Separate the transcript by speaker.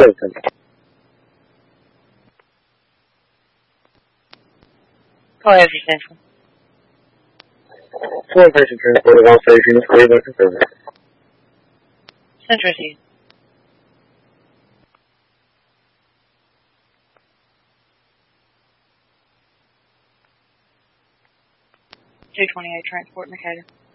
Speaker 1: Citizen.
Speaker 2: Go ahead, Central.
Speaker 1: One patient transported all stations, Cleveland to service.
Speaker 2: Central Season. $228 transport indicator.